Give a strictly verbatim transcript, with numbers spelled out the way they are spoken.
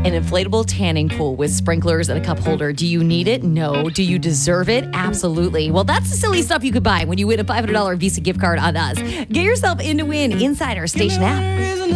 An inflatable tanning pool with sprinklers and a cup holder. Do you need it? No. Do you deserve it? Absolutely. Well, that's the silly stuff you could buy when you win a five hundred dollars Visa gift card on us. Get yourself in to win inside our station app.